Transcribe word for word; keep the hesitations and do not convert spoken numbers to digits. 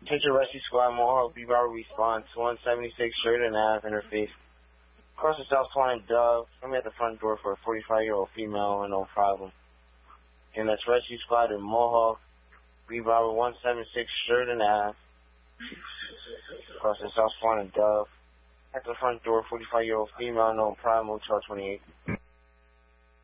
Attention Rescue Squad, Mohawk, B Bar response, one seventy-six Sheridan Ave, interface. Across the South Flying Dove, I'm at the front door for a forty-five-year-old female, no problem. And that's Rescue Squad in Mohawk, B Bar one seventy-six Sheridan Ave. Across the South Flying Dove, at the front door, forty-five-year-old female, no problem, Motel twenty-eight.